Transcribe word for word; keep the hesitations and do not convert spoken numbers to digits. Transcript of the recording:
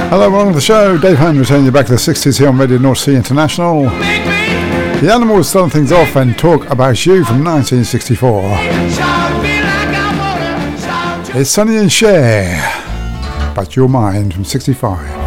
Hello, welcome to the show. Dave Holmes returning you back to the sixties here on Radio North Sea International. The Animals starting things off and Talk About You from nineteen sixty-four. It's Sonny and Cher, But You're Mine from sixty-five.